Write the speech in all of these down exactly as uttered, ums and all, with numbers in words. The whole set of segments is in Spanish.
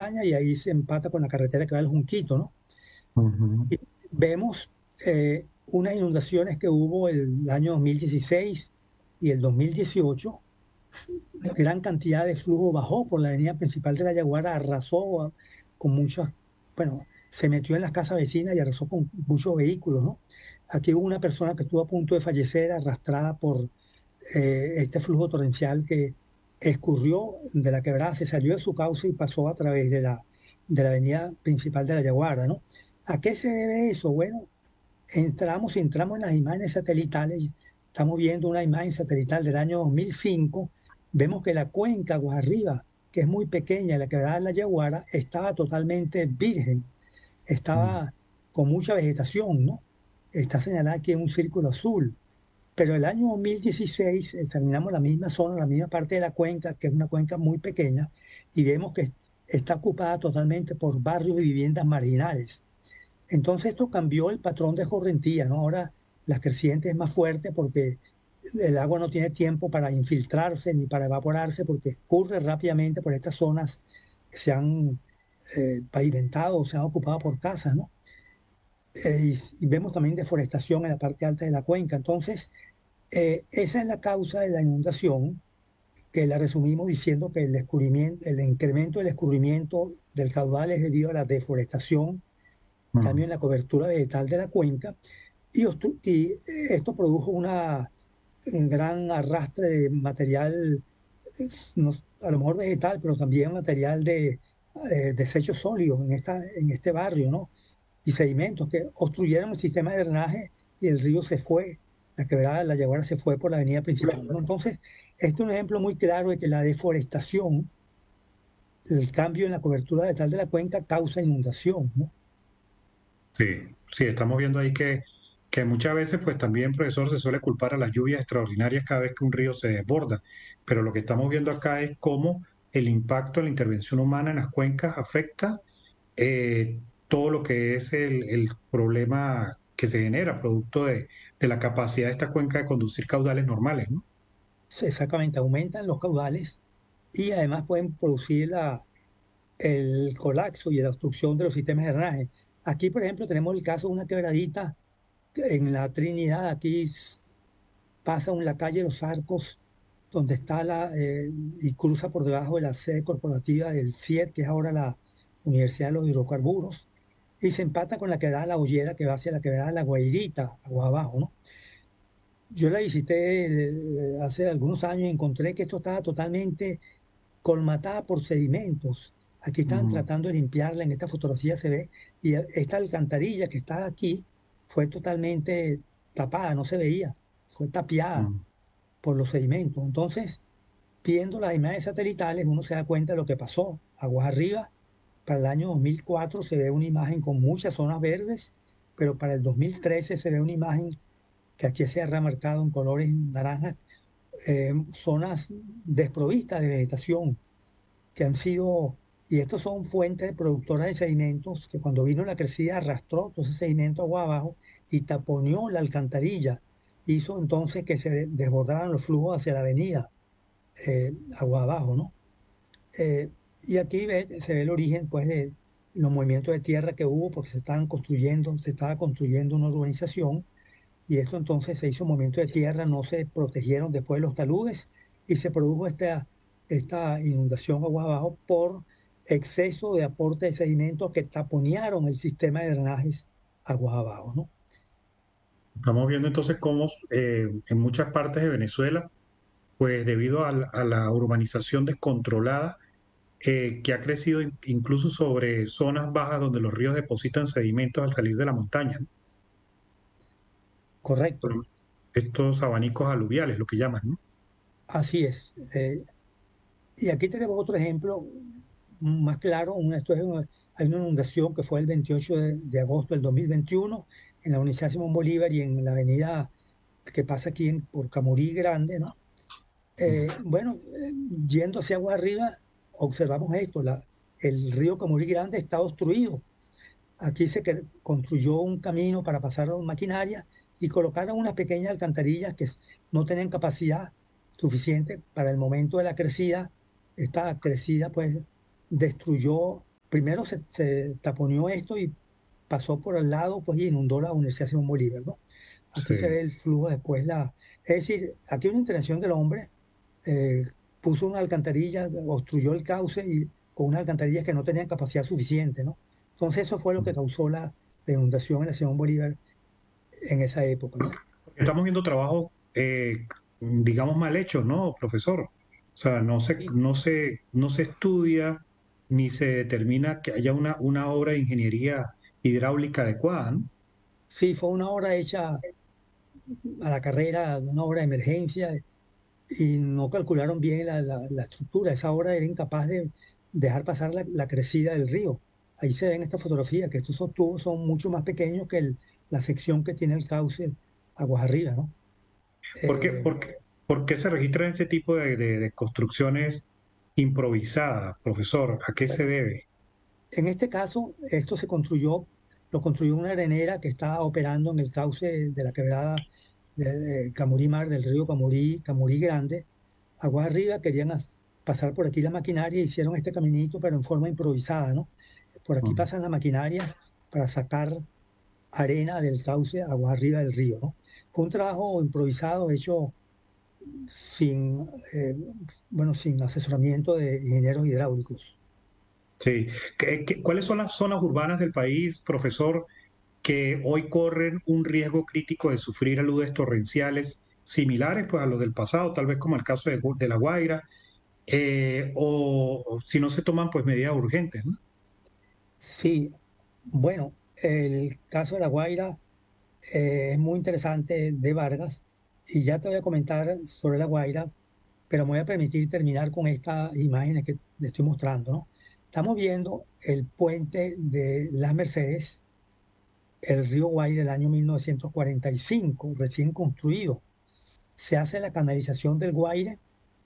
montaña y ahí se empata con la carretera que va al Junquito, ¿no? Ujú. Y vemos eh, unas inundaciones que hubo el año dos mil dieciséis y el dos mil dieciocho. La gran cantidad de flujo bajó por la avenida principal de La Yaguara, arrasó a- con muchas, bueno, se metió en las casas vecinas y arrasó con muchos vehículos, ¿no? Aquí hubo una persona que estuvo a punto de fallecer arrastrada por eh, este flujo torrencial que escurrió de la quebrada, se salió de su cauce y pasó a través de la, de la avenida principal de La Yaguara, ¿no? ¿A qué se debe eso? Bueno, entramos, si entramos en las imágenes satelitales, estamos viendo una imagen satelital del año dos mil cinco, vemos que la cuenca Guajarriba, que es muy pequeña, la quebrada de la Yaguara, estaba totalmente virgen, Mm. estaba con mucha vegetación, ¿no? Está señalada aquí en un círculo azul. Pero el año dos mil dieciséis examinamos la misma zona, la misma parte de la cuenca, que es una cuenca muy pequeña, y vemos que está ocupada totalmente por barrios y viviendas marginales. Entonces esto cambió el patrón de escorrentía, ¿no? Ahora la creciente es más fuerte porque el agua no tiene tiempo para infiltrarse ni para evaporarse porque escurre rápidamente por estas zonas que se han eh, pavimentado, se han ocupado por casas, ¿no? Eh, y, y vemos también deforestación en la parte alta de la cuenca. Entonces, eh, esa es la causa de la inundación, que la resumimos diciendo que el descubrimiento, el incremento del escurrimiento del caudal es debido a la deforestación, cambio Mm. en la cobertura vegetal de la cuenca, y, y esto produjo una, un gran arrastre de material, no, a lo mejor vegetal, pero también material de eh, desechos sólidos en, esta, en este barrio, ¿no? Y sedimentos que obstruyeron el sistema de drenaje y el río se fue, la quebrada de la Yaguara se fue por la avenida principal, ¿no? Entonces, este es un ejemplo muy claro de que la deforestación, el cambio en la cobertura vegetal de la cuenca causa inundación, ¿no? Sí, sí, estamos viendo ahí que, que muchas veces, pues también, profesor, se suele culpar a las lluvias extraordinarias cada vez que un río se desborda, pero lo que estamos viendo acá es cómo el impacto de la intervención humana en las cuencas afecta eh, todo lo que es el, el problema que se genera producto de, de la capacidad de esta cuenca de conducir caudales normales, ¿no? Exactamente, aumentan los caudales y además pueden producir la, el colapso y la obstrucción de los sistemas de drenaje. Aquí, por ejemplo, tenemos el caso de una quebradita en la Trinidad. Aquí s- pasa en la calle Los Arcos, donde está la, eh, y cruza por debajo de la sede corporativa del C I E D, que es ahora la Universidad de los Hidrocarburos, y se empata con la quebrada de La Boyera, que va hacia la quebrada de La Guairita, agua abajo, ¿no? Yo la visité eh, hace algunos años y encontré que esto estaba totalmente colmatada por sedimentos. Aquí están Mm. tratando de limpiarla, en esta fotografía se ve, y esta alcantarilla que está aquí fue totalmente tapada, no se veía, fue tapiada Mm. por los sedimentos. Entonces, viendo las imágenes satelitales, uno se da cuenta de lo que pasó. Aguas arriba, para el año dos mil cuatro se ve una imagen con muchas zonas verdes, pero para el dos mil trece se ve una imagen que aquí se ha remarcado en colores naranjas, eh, zonas desprovistas de vegetación que han sido, y estos son fuentes productoras de sedimentos, que cuando vino la crecida arrastró todo ese sedimento agua abajo y taponeó la alcantarilla, hizo entonces que se desbordaran los flujos hacia la avenida, eh, agua abajo, ¿no? Eh, y aquí ve- se ve el origen, pues, de los movimientos de tierra que hubo, porque se estaban construyendo, se estaba construyendo una urbanización, y esto entonces se hizo movimiento de tierra, no se protegieron después los taludes y se produjo esta, esta inundación agua abajo por exceso de aporte de sedimentos que taponearon el sistema de drenajes aguas abajo, ¿no? Estamos viendo entonces cómo eh, en muchas partes de Venezuela, pues debido a, la a la urbanización descontrolada, eh, que ha crecido in- incluso sobre zonas bajas donde los ríos depositan sedimentos al salir de la montaña, ¿no? Correcto, Por estos abanicos aluviales, lo que llaman, ¿no? así es. Eh, y aquí tenemos otro ejemplo más claro. Una, esto es una- hay una inundación que fue el veintiocho de, de agosto del dos mil veintiuno en la Universidad Simón Bolívar y en la avenida que pasa aquí en, por Camurí Grande, ¿no? Eh, bueno, eh, yendo hacia agua arriba, observamos esto, la, el río Camurí Grande está obstruido. Aquí se cre- construyó un camino para pasar maquinaria y colocaron unas pequeñas alcantarillas que s- no tenían capacidad suficiente para el momento de la crecida. Esta crecida pues destruyó primero se, se taponeó esto y pasó por al lado, pues, y inundó la Universidad Simón Bolívar, ¿no? Aquí se Sí. ve el flujo después, la, es decir, aquí hay una intervención del hombre, eh, puso una alcantarilla, obstruyó el cauce y con unas alcantarillas que no tenían capacidad suficiente, ¿no? Entonces eso fue lo que causó la, la inundación en la Simón Bolívar en esa época, ¿no? Estamos viendo trabajos, eh, digamos, mal hechos, ¿no, profesor? O sea, no se, Y no se, no se estudia ni se determina que haya una, una obra de ingeniería hidráulica adecuada, ¿no? sí, fue una obra hecha a la carrera, una obra de emergencia, y no calcularon bien la, la- la estructura. Esa obra era incapaz de dejar pasar la, la crecida del río. Ahí se ve en esta fotografía que estos son- tubos son mucho más pequeños que el- la sección que tiene el cauce aguas arriba, ¿no? ¿Por qué, Eh, por qué- por qué se registran este tipo de, de- de construcciones improvisadas, profesor? ¿A qué se bueno, debe? en este caso, esto se construyó, lo construyó una arenera que estaba operando en el cauce de la quebrada de, de Camurí Mar, del río Camurí, Camurí Grande. Aguas arriba querían as- pasar por aquí la maquinaria, hicieron este caminito, pero en forma improvisada, ¿no? Por aquí Mm. pasan las maquinarias para sacar arena del cauce aguas arriba del río, ¿no? Fue un trabajo improvisado, hecho sin, eh, bueno, sin asesoramiento de ingenieros hidráulicos. Sí. ¿Qué- qué- cuáles son las zonas urbanas del país, profesor, que hoy corren un riesgo crítico de sufrir aludes torrenciales similares, pues, a los del pasado, tal vez como el caso de, Gu- de La Guaira, eh, o, o si no se toman, pues, medidas urgentes, ¿no? Sí, bueno, el caso de La Guaira eh, es muy interesante de Vargas y ya te voy a comentar sobre La Guaira, pero me voy a permitir terminar con estas imágenes que te estoy mostrando, ¿no? Estamos viendo el puente de Las Mercedes, el río Guaira, el año mil novecientos cuarenta y cinco, recién construido. Se hace la canalización del Guaire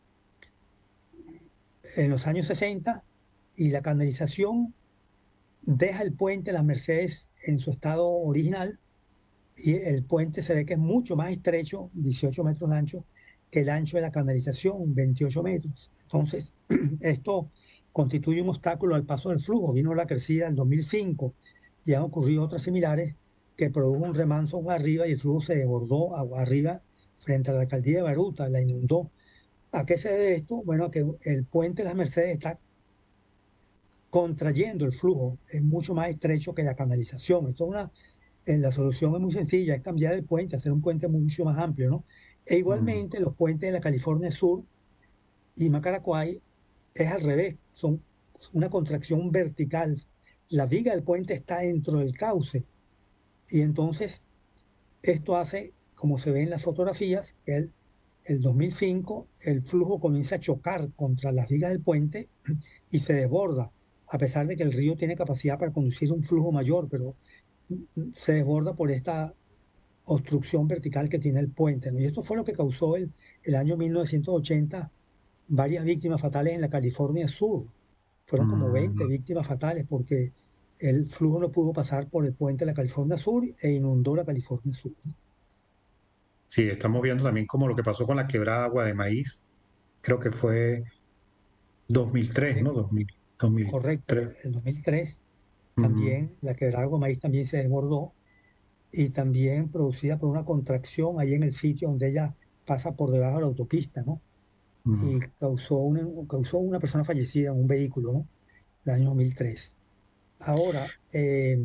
en los años sesenta y la canalización deja el puente Las Mercedes en su estado original y el puente se ve que es mucho más estrecho, dieciocho metros de ancho, que el ancho de la canalización, veintiocho metros. Entonces, esto constituye un obstáculo al paso del flujo. Vino la crecida en dos mil cinco y han ocurrido otras similares que produjo un remanso agua arriba y el flujo se desbordó agua arriba frente a la alcaldía de Baruta, la inundó. ¿A qué se debe esto? Bueno, a que el puente de las Mercedes está contrayendo el flujo, es mucho más estrecho que la canalización. Esto es una, eh, la solución es muy sencilla, es cambiar el puente, hacer un puente mucho más amplio, ¿no? E Mm. igualmente los puentes de la California Sur y Macaracuay es al revés, son una contracción vertical. La viga del puente está dentro del cauce y entonces esto hace, como se ve en las fotografías, que el, el dos mil cinco el flujo comienza a chocar contra las vigas del puente y se desborda, a pesar de que el río tiene capacidad para conducir un flujo mayor, pero se desborda por esta obstrucción vertical que tiene el puente, ¿no? Y esto fue lo que causó el, el año mil novecientos ochenta varias víctimas fatales en la California Sur. Fueron como veinte Mm. víctimas fatales porque el flujo no pudo pasar por el puente de la California Sur e inundó la California Sur, ¿no? Sí, estamos viendo también como lo que pasó con la quebrada Agua de Maíz, creo que fue dos mil tres, Eh, ¿no? dos mil, dos mil correcto, tres. el dos mil tres Mm. también la quebrada de Maíz también se desbordó y también producida por una contracción ahí en el sitio donde ella pasa por debajo de la autopista, ¿no? Mm. Y causó una, causó una persona fallecida en un vehículo, ¿no? El año dos mil tres. Ahora, eh,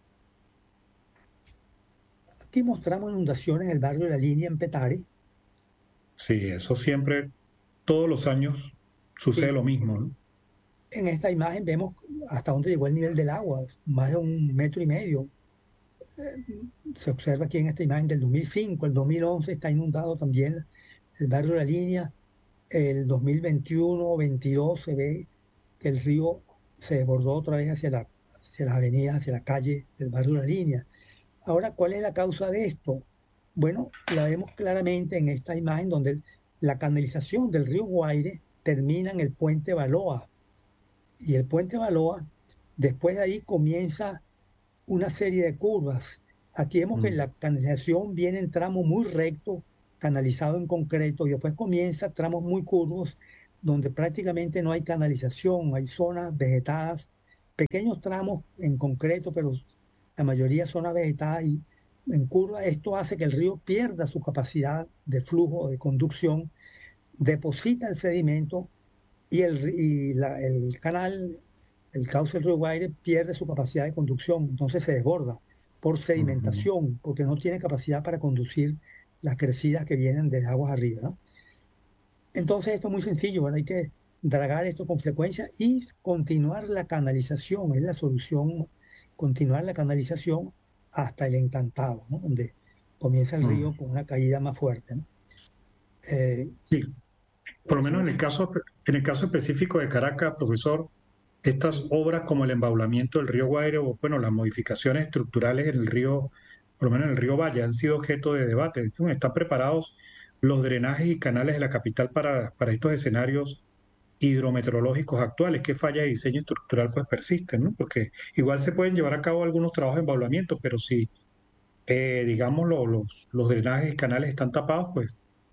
aquí mostramos inundaciones en el barrio de La Línea en Petare. Sí, eso siempre, todos los años sucede lo Sí, mismo, ¿no? en esta imagen vemos hasta dónde llegó el nivel del agua, más de un metro y medio. Se observa aquí en esta imagen del dos mil cinco, el dos mil once está inundado también el barrio de La Línea, el dos mil veintiuno, veintidós se ve que el río se desbordó otra vez hacia la, hacia las avenidas, hacia la calle del barrio de La Línea. Ahora, ¿cuál es la causa de esto? Bueno, la vemos claramente en esta imagen donde el- la canalización del río Guaire termina en el puente Baloa y el puente Baloa, después de ahí comienza una serie de curvas. Aquí vemos que Mm. la canalización viene en tramo muy recto, canalizado en concreto, y después comienza tramos muy curvos donde prácticamente no hay canalización, hay zonas vegetadas pequeños tramos en concreto, pero la mayoría zona vegetada y en curva. Esto hace que el río pierda su capacidad de flujo, de conducción, deposita el sedimento y el, y la- el canal, el cauce del río Guaire pierde su capacidad de conducción, entonces se desborda por Ujú. sedimentación, porque no tiene capacidad para conducir las crecidas que vienen desde aguas arriba, ¿no? Entonces esto es muy sencillo, ¿verdad? Hay que dragar esto con frecuencia y continuar la canalización, es la solución, continuar la canalización hasta el Encantado, ¿no? Donde comienza el Mm. río con una caída más fuerte, ¿no? Eh, Sí, por lo eso menos es en lo el que... caso, en el caso específico de Caracas, profesor, estas Sí, obras como el embaulamiento del río Guaire o, bueno, las modificaciones estructurales en el río, por lo menos en el río Valle, han sido objeto de debate. ¿Están preparados los drenajes y canales de la capital para, para estos escenarios hidrometeorológicos actuales? ¿Qué fallas de diseño estructural pues persisten, ¿no? Porque igual se pueden llevar a cabo algunos trabajos de embaulamiento, pero si, eh, digamos, lo- los, los drenajes y canales están tapados, pues...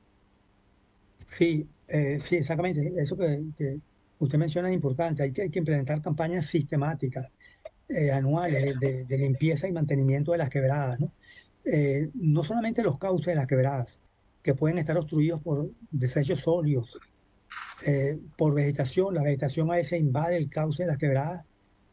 sí, eh, sí, exactamente. Eso que, que usted menciona es importante. Hay que, hay que implementar campañas sistemáticas, eh, anuales de, de limpieza y mantenimiento de las quebradas, ¿no? Eh, no solamente los cauces de las quebradas, que pueden estar obstruidos por desechos sólidos, eh, por vegetación. La vegetación a veces invade el cauce de las quebradas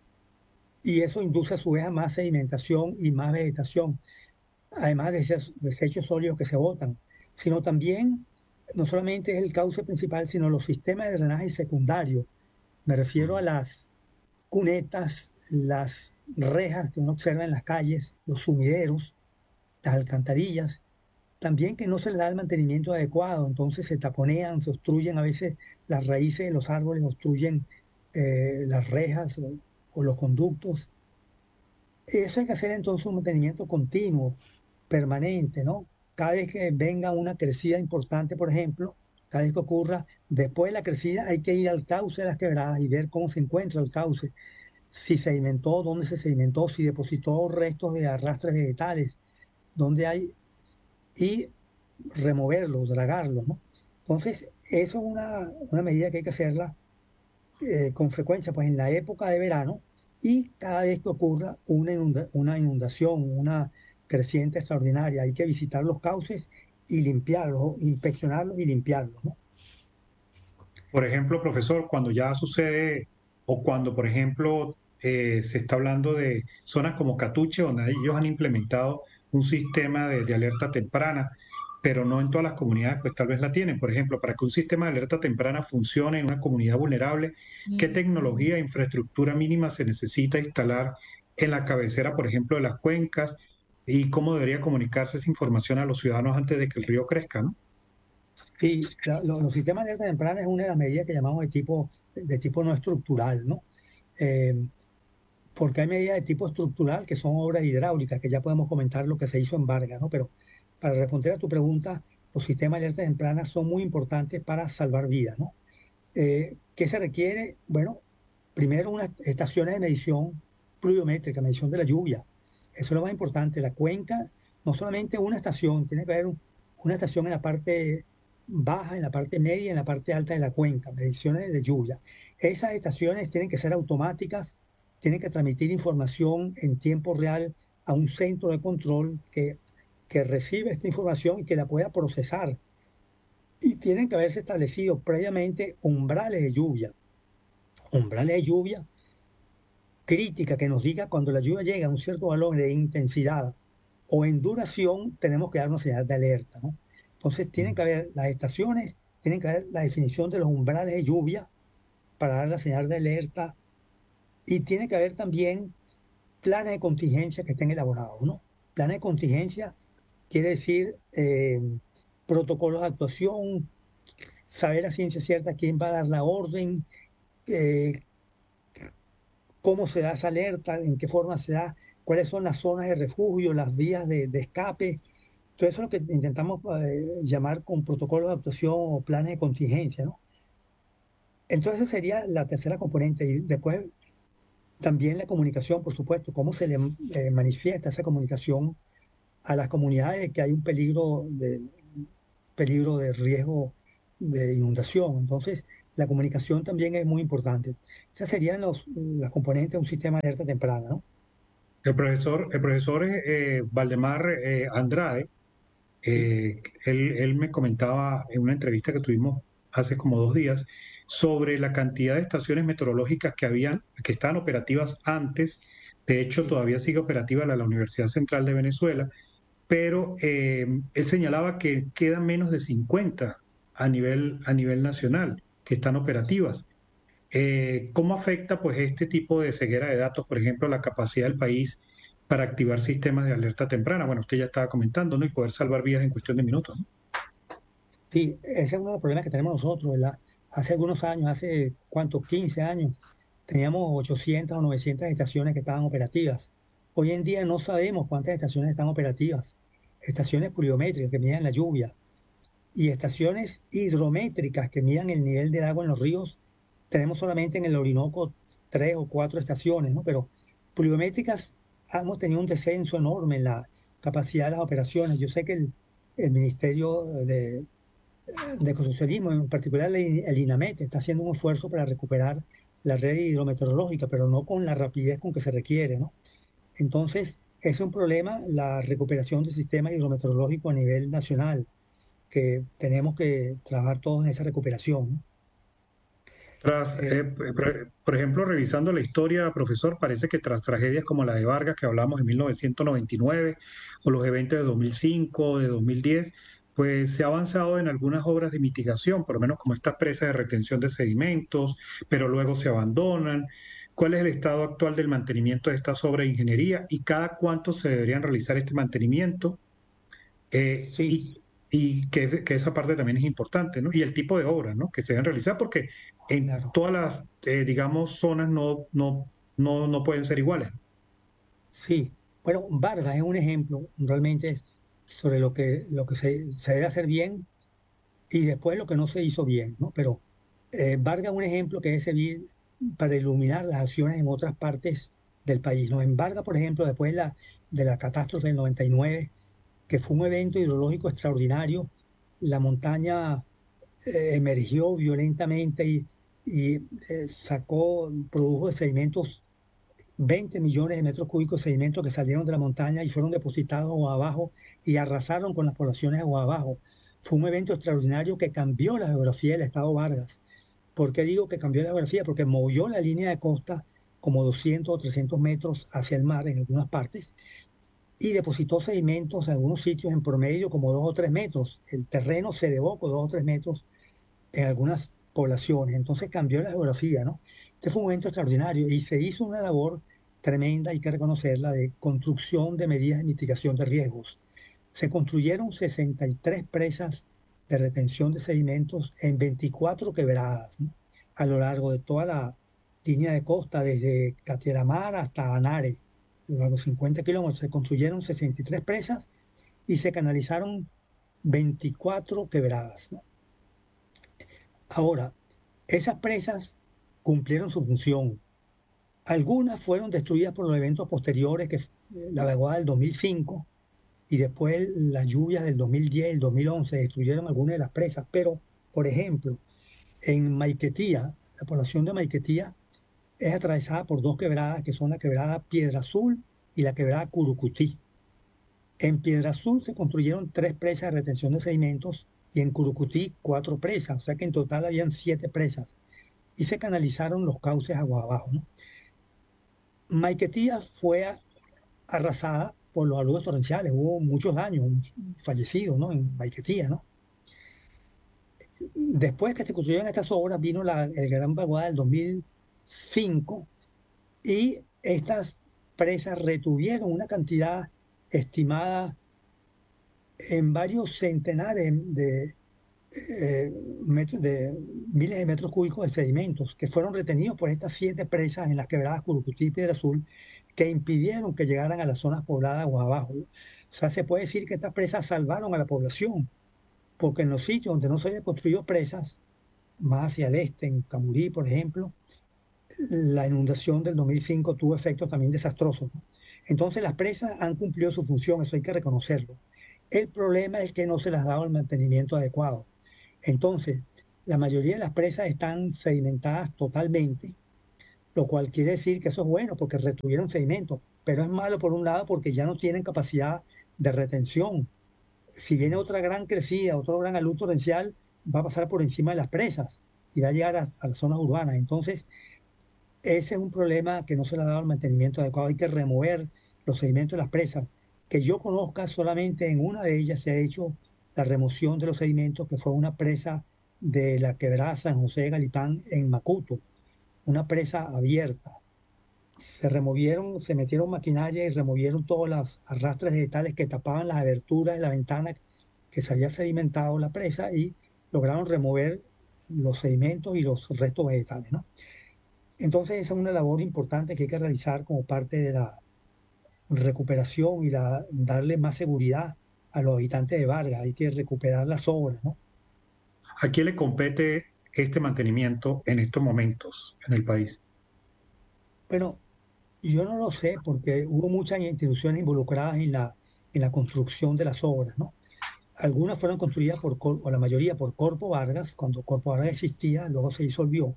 y eso induce a su vez a más sedimentación y más vegetación, además de esos desechos sólidos que se botan, sino también, no solamente es el cauce principal, sino los sistemas de drenaje secundario. Me refiero a Mm. las cunetas, las rejas que uno observa en las calles, los sumideros, las alcantarillas, también que no se le da el mantenimiento adecuado, entonces se taponean, se obstruyen a veces las raíces de los árboles, obstruyen eh, las rejas o, o los conductos. Eso hay que hacer entonces un mantenimiento continuo, permanente, ¿no? Cada vez que venga una crecida importante, por ejemplo, cada vez que ocurra, después de la crecida hay que ir al cauce de las quebradas y ver cómo se encuentra el cauce, si sedimentó, dónde se sedimentó, si depositó restos de arrastres vegetales, dónde hay, y removerlos, dragarlos, ¿no? Entonces, eso es una, una medida que hay que hacerla eh, con frecuencia, pues en la época de verano y cada vez que ocurra una, inunda- una inundación, una creciente extraordinaria, hay que visitar los cauces y limpiarlos, inspeccionarlos y limpiarlos, ¿no? Por ejemplo, profesor, cuando ya sucede o cuando, por ejemplo, eh, se está hablando de zonas como Catuche, donde ellos han implementado un sistema de, de alerta temprana, pero no en todas las comunidades, pues tal vez la tienen. Por ejemplo, para que un sistema de alerta temprana funcione en una comunidad vulnerable, ¿qué tecnología e infraestructura mínima se necesita instalar en la cabecera, por ejemplo, de las cuencas? ¿Y cómo debería comunicarse esa información a los ciudadanos antes de que el río crezca, ¿no? Y la- lo- los sistemas de alerta temprana es una de las medidas que llamamos de tipo, de tipo no estructural, ¿no? Eh, porque hay medidas de tipo estructural que son obras hidráulicas, que ya podemos comentar lo que se hizo en Vargas, ¿no? Pero para responder a tu pregunta, los sistemas de alerta temprana son muy importantes para salvar vidas, ¿no? Eh, ¿qué se requiere? Bueno, primero unas estaciones de medición pluviométrica, medición de la lluvia. Eso es lo más importante. La cuenca, no solamente una estación, tiene que haber un- una estación en la parte baja, en la parte media y en la parte alta de la cuenca, mediciones de lluvia. Esas estaciones tienen que ser automáticas, tienen que transmitir información en tiempo real a un centro de control que, que recibe esta información y que la pueda procesar. Y tienen que haberse establecido previamente umbrales de lluvia, umbrales de lluvia crítica que nos diga cuando la lluvia llega a un cierto valor de intensidad o en duración, tenemos que dar una señal de alerta, ¿no? Entonces tienen que haber las estaciones, tienen que haber la definición de los umbrales de lluvia para dar la señal de alerta y tiene que haber también planes de contingencia que estén elaborados, ¿no? Planes de contingencia quiere decir eh, protocolos de actuación, saber a ciencia cierta quién va a dar la orden, eh, cómo se da esa alerta, en qué forma se da, cuáles son las zonas de refugio, las vías de, de escape. Todo eso es lo que intentamos eh, llamar con protocolos de actuación o planes de contingencia, ¿no? Entonces esa sería la tercera componente. Y después también la comunicación, por supuesto, cómo se le eh, manifiesta esa comunicación a las comunidades de que hay un peligro de, peligro de riesgo de inundación. Entonces, la comunicación también es muy importante. Esas serían los, las componentes de un sistema de alerta temprana, ¿no? El profesor, el profesor eh, Valdemar eh, Andrade, Sí, eh, él, él me comentaba en una entrevista que tuvimos hace como dos días sobre la cantidad de estaciones meteorológicas que habían, que estaban operativas antes. De hecho, sí, todavía sigue operativa la, la Universidad Central de Venezuela, pero eh, él señalaba que quedan menos de cincuenta a nivel, a nivel nacional que están operativas. Eh, ¿cómo afecta pues este tipo de ceguera de datos, por ejemplo, la capacidad del país para activar sistemas de alerta temprana? Bueno, usted ya estaba comentando, ¿no? Y poder salvar vidas en cuestión de minutos, ¿no? sí, ese es uno de los problemas que tenemos nosotros, ¿verdad? Hace algunos años, hace cuánto, quince años, teníamos ochocientas o novecientas estaciones que estaban operativas. Hoy en día no sabemos cuántas estaciones están operativas. Estaciones pluviométricas que miden la lluvia y estaciones hidrométricas que midan el nivel del agua en los ríos. Tenemos solamente en el Orinoco tres o cuatro estaciones, ¿no? Pero pluviométricas hemos tenido un descenso enorme en la capacidad de las operaciones. Yo sé que el, el Ministerio de, de Ecosocialismo, en particular el, el INAMET, está haciendo un esfuerzo para recuperar la red hidrometeorológica, pero no con la rapidez con que se requiere, ¿no? Entonces, es un problema la recuperación del sistema hidrometeorológico a nivel nacional, que tenemos que trabajar todos en esa recuperación, ¿no? Tras, Eh, eh, por, por ejemplo, revisando la historia, profesor, parece que tras tragedias como la de Vargas, que hablamos en mil novecientos noventa y nueve, o los eventos de dos mil cinco, de dos mil diez, pues se ha avanzado en algunas obras de mitigación, por lo menos como estas presas de retención de sedimentos, pero luego se abandonan. ¿Cuál es el estado actual del mantenimiento de estas obras de ingeniería y cada cuánto se deberían realizar este mantenimiento? Eh, sí, y y que, que esa parte también es importante, ¿no? Y el tipo de obras, ¿no? Que se deben realizar, porque en claro, todas las, eh, digamos, zonas no, no, no, no pueden ser iguales. sí. Bueno, Vargas es un ejemplo realmente sobre lo que, lo que se, se debe hacer bien y después lo que no se hizo bien, ¿no? Pero eh, Vargas es un ejemplo que debe servir para iluminar las acciones en otras partes del país, ¿no? En Vargas, por ejemplo, después de la, de la catástrofe del noventa y nueve, que fue un evento hidrológico extraordinario, la montaña eh, emergió violentamente y, y eh, sacó, produjo de sedimentos veinte millones de metros cúbicos de sedimentos que salieron de la montaña y fueron depositados agua abajo y arrasaron con las poblaciones agua abajo. Fue un evento extraordinario que cambió la geografía del estado Vargas. ¿Por qué digo que cambió la geografía? Porque movió la línea de costa como doscientos o trescientos metros hacia el mar en algunas partes y depositó sedimentos en algunos sitios en promedio como dos o tres metros. El terreno se elevó con dos o tres metros en algunas poblaciones. Entonces cambió la geografía, ¿no? Este fue un evento extraordinario y se hizo una labor tremenda, hay que reconocerla, de construcción de medidas de mitigación de riesgos. Se construyeron sesenta y tres presas de retención de sedimentos en veinticuatro quebradas, ¿no? A lo largo de toda la línea de costa, desde Cateramar hasta Anare, a lo largo de cincuenta kilómetros, se construyeron sesenta y tres presas y se canalizaron veinticuatro quebradas, ¿no? Ahora, esas presas cumplieron su función. Algunas fueron destruidas por los eventos posteriores, que la vaguada del dos mil cinco y después las lluvias del dos mil diez y el dos mil once destruyeron algunas de las presas. Pero, por ejemplo, en Maiquetía, la población de Maiquetía es atravesada por dos quebradas, que son la quebrada Piedra Azul y la quebrada Curucutí. En Piedra Azul se construyeron tres presas de retención de sedimentos y en Curucutí cuatro presas, o sea que en total habían siete presas y se canalizaron los cauces agua abajo, ¿no? Maiquetía fue a- arrasada por los aluvios torrenciales, hubo muchos daños, fallecidos, ¿no? En Maiquetía, ¿no? Después que se construyeron estas obras, vino la, el gran vaguada del dos mil cinco y estas presas retuvieron una cantidad estimada en varios centenares de, eh, metros, de miles de metros cúbicos de sedimentos que fueron retenidos por estas siete presas en las quebradas Curucutí y Piedra Azul que impidieron que llegaran a las zonas pobladas o abajo. O sea, se puede decir que estas presas salvaron a la población, porque en los sitios donde no se habían construido presas, más hacia el este, en Camurí, por ejemplo, la inundación del dos mil cinco tuvo efectos también desastrosos, ¿no? Entonces las presas han cumplido su función, eso hay que reconocerlo. El problema es que no se les ha dado el mantenimiento adecuado. Entonces, La mayoría de las presas están sedimentadas totalmente, lo cual quiere decir que eso es bueno porque retuvieron sedimento, pero es malo por un lado porque ya no tienen capacidad de retención. Si viene otra gran crecida, otro gran alud torrencial, va a pasar por encima de las presas y va a llegar a, a las zonas urbanas. Entonces, ese es un problema que no se le ha dado el mantenimiento adecuado. Hay que remover los sedimentos de las presas. Que yo conozca, solamente en una de ellas se ha hecho la remoción de los sedimentos, que fue una presa de la quebrada San José de Galipán en Macuto, una presa abierta. Se removieron, se metieron maquinaria y removieron todas las arrastres vegetales que tapaban las aberturas de la ventana que se había sedimentado la presa y lograron remover los sedimentos y los restos vegetales, ¿no? Entonces esa es una labor importante que hay que realizar como parte de la recuperación y la, darle más seguridad a los habitantes de Vargas. Hay que recuperar las obras, ¿no? ¿A quién le compete este mantenimiento en estos momentos en el país? Bueno, yo no lo sé porque hubo muchas instituciones involucradas en la, en la construcción de las obras, ¿no? Algunas fueron construidas por, Cor- o la mayoría por Corpo Vargas, cuando Corpo Vargas existía, luego se disolvió.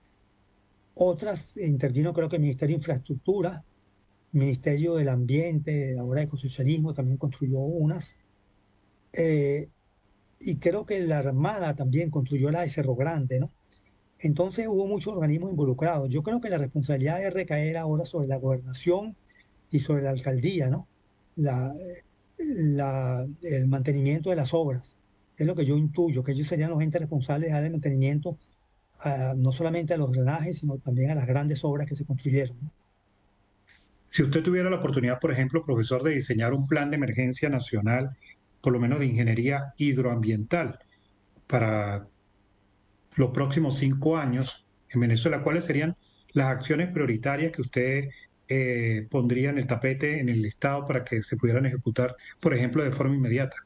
Otras intervino creo que el Ministerio de Infraestructura, Ministerio del Ambiente, ahora Ecosocialismo también construyó unas. Eh, y creo que la Armada también construyó la de Cerro Grande, ¿no? Entonces hubo muchos organismos involucrados. Yo creo que la responsabilidad debe recaer ahora sobre la gobernación y sobre la alcaldía, ¿no? La, la- el mantenimiento de las obras. Es lo que yo intuyo, que ellos serían los entes responsables de dar el mantenimiento a- no solamente a los drenajes, sino también a las grandes obras que se construyeron, ¿no? Si usted tuviera la oportunidad, por ejemplo, profesor, de diseñar un plan de emergencia nacional, por lo menos de ingeniería hidroambiental, para los próximos cinco años en Venezuela, ¿cuáles serían las acciones prioritarias que usted eh, pondría en el tapete en el Estado para que se pudieran ejecutar, por ejemplo, de forma inmediata?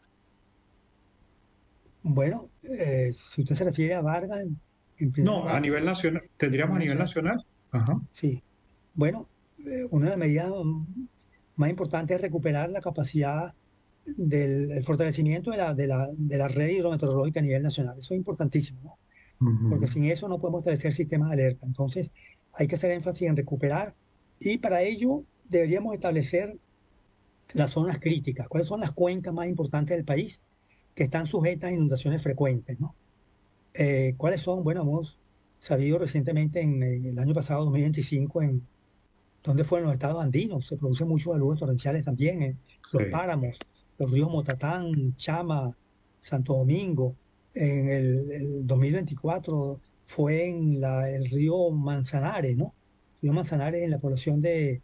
Bueno, eh, si usted se refiere a Vargas, en, en primer No, a lugar, nivel eh, nacional, a tendríamos a nivel nivel nacional, nacional. Ajá. sí. Bueno, eh, una de las medidas mm, más importantes es recuperar la capacidad del el fortalecimiento de la, de la, de la red hidrometeorológica a nivel nacional. Eso es importantísimo, ¿no? Porque Ujú. sin eso no podemos establecer sistemas de alerta. Entonces, hay que hacer énfasis en recuperar y para ello deberíamos establecer las zonas críticas. ¿Cuáles son las cuencas más importantes del país que están sujetas a inundaciones frecuentes, ¿no? Eh, ¿cuáles son? Bueno, hemos sabido recientemente en, en el año pasado, dos mil veinticinco, en donde fueron los estados andinos. Se producen muchos aluvios torrenciales también, en los Sí. páramos, los ríos Motatán, Chama, Santo Domingo. En el, el dos mil veinticuatro fue en la- el río Manzanares, ¿no? Río Manzanares en la población de,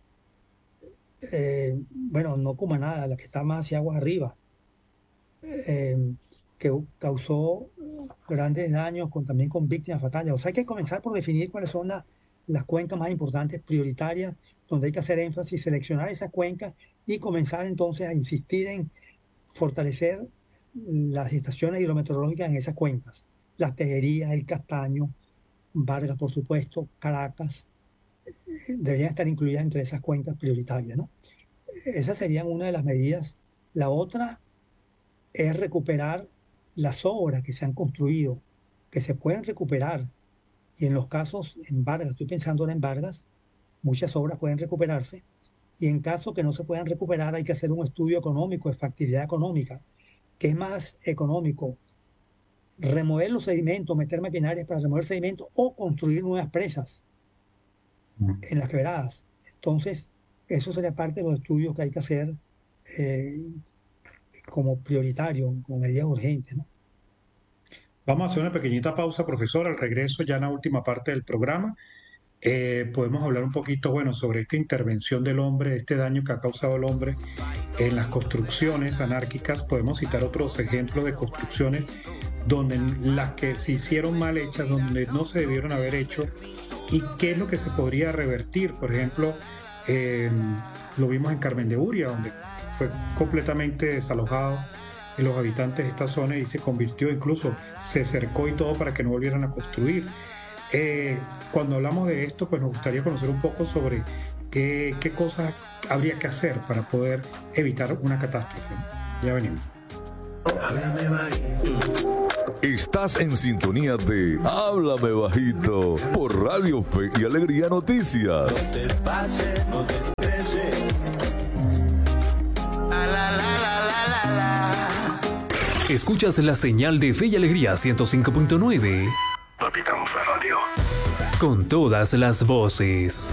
eh, bueno, no Cumaná, la que está más hacia aguas arriba, eh, que causó grandes daños con, también con víctimas fatales. O sea, hay que comenzar por definir cuáles son la- las cuencas más importantes, prioritarias, donde hay que hacer énfasis, seleccionar esas cuencas y comenzar entonces a insistir en fortalecer las estaciones hidrometeorológicas en esas cuencas. Las Tejerías, el Castaño, Vargas, por supuesto, Caracas, eh, deberían estar incluidas entre esas cuencas prioritarias, ¿no? Esas serían una de las medidas. La otra es recuperar las obras que se han construido, que se pueden recuperar. Y en los casos, en Vargas, estoy pensando ahora en Vargas, muchas obras pueden recuperarse. Y en caso que no se puedan recuperar, hay que hacer un estudio económico, de factibilidad económica. ¿Qué es más económico? Remover los sedimentos, meter maquinarias para remover sedimentos o construir nuevas presas Mm. en las quebradas. Entonces, eso sería parte de los estudios que hay que hacer eh, como prioritario, como medidas urgentes, ¿no? Vamos a hacer una pequeñita pausa, profesor. Al regreso, ya en la última parte del programa, eh, podemos hablar un poquito, bueno, sobre esta intervención del hombre, este daño que ha causado el hombre en las construcciones anárquicas. Podemos citar otros ejemplos de construcciones donde las que se hicieron mal hechas, donde no se debieron haber hecho, y qué es lo que se podría revertir. Por ejemplo, eh, lo vimos en Carmen de Uria, donde fue completamente desalojado en los habitantes de esta zona y se convirtió, incluso se cercó y todo para que no volvieran a construir. Eh, cuando hablamos de esto, pues nos gustaría conocer un poco sobre qué, qué cosas habría que hacer para poder evitar una catástrofe. Ya venimos. Háblame bajito, Estás en sintonía de Háblame Bajito por Radio Fe y Alegría Noticias. No te pases, no te estreses. La, la, la, la, la, la, la. Escuchas la señal de Fe y Alegría ciento cinco punto nueve. Capitán Radio. Con todas las voces.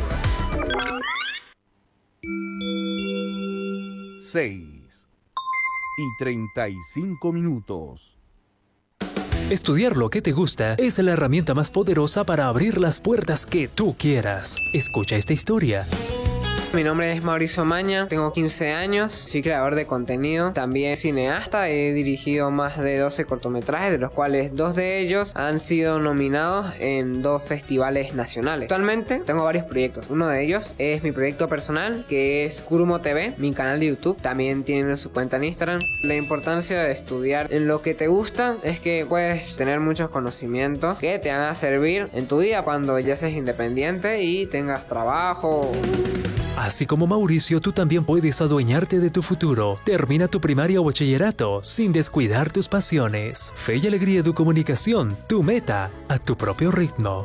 seis y treinta y cinco minutos. Estudiar lo que te gusta es la herramienta más poderosa para abrir las puertas que tú quieras. Escucha esta historia. Mi nombre es Mauricio Maña, tengo quince años, soy creador de contenido, también cineasta, he dirigido más de doce cortometrajes, de los cuales dos de ellos han sido nominados en dos festivales nacionales. Actualmente tengo varios proyectos, uno de ellos es mi proyecto personal, que es Kurumo T V, mi canal de YouTube, también tienen su cuenta en Instagram. La importancia de estudiar en lo que te gusta es que puedes tener muchos conocimientos que te van a servir en tu vida cuando ya seas independiente y tengas trabajo. Así como Mauricio, tú también puedes adueñarte de tu futuro. Termina tu primaria o bachillerato sin descuidar tus pasiones. Fe y Alegría Educomunicación, tu meta, a tu propio ritmo.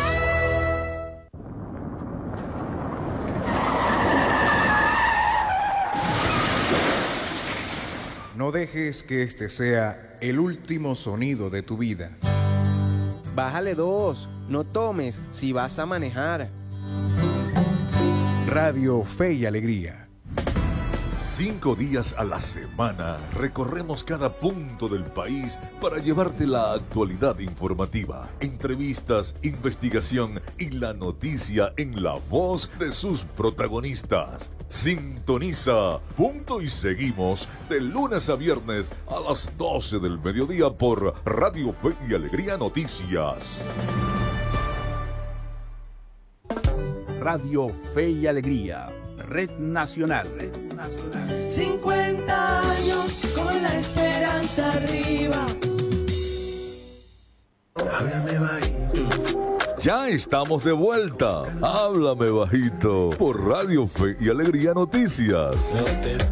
No dejes que este sea el último sonido de tu vida. Bájale dos, no tomes si vas a manejar. Radio Fe y Alegría. Cinco días a la semana recorremos cada punto del país para llevarte la actualidad informativa, entrevistas, investigación y la noticia en la voz de sus protagonistas. Sintoniza, punto y seguimos de lunes a viernes a las doce del mediodía por Radio Fe y Alegría Noticias. Radio Fe y Alegría, Red Nacional. Red Nacional. cincuenta años con la esperanza arriba. Háblame bajito. Ya estamos de vuelta. Háblame Bajito por Radio Fe y Alegría Noticias. No te